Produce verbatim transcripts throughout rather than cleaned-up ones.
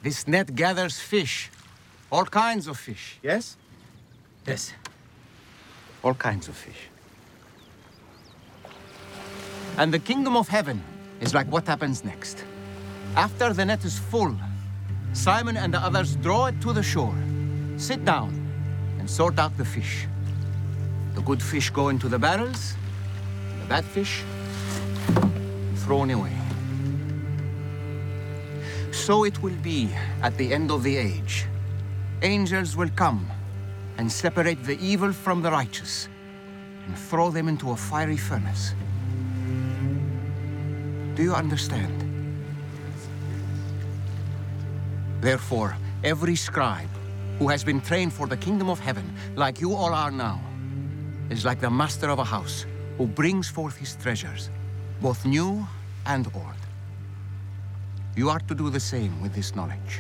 This net gathers fish. All kinds of fish, yes? Yes. All kinds of fish. And the kingdom of heaven is like what happens next. After the net is full, Simon and the others draw it to the shore, sit down, and sort out the fish. The good fish go into the barrels, and the bad fish thrown away. So it will be at the end of the age. Angels will come and separate the evil from the righteous and throw them into a fiery furnace. Do you understand? Therefore, every scribe who has been trained for the kingdom of heaven, like you all are now, is like the master of a house who brings forth his treasures, both new and old. You are to do the same with this knowledge.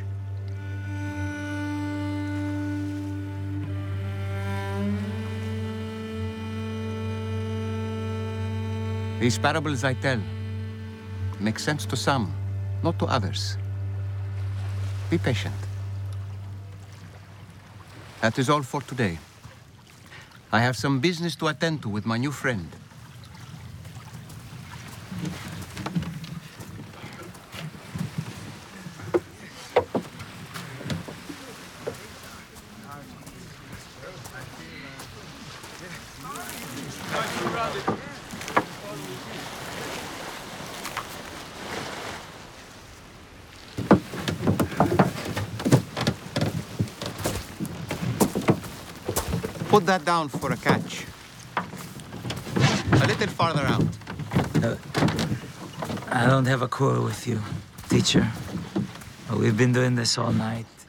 These parables I tell make sense to some, not to others. Be patient. That is all for today. I have some business to attend to with my new friend. Put that down for a catch. A little farther out. Uh, I don't have a quarrel with you, teacher. We've been doing this all night.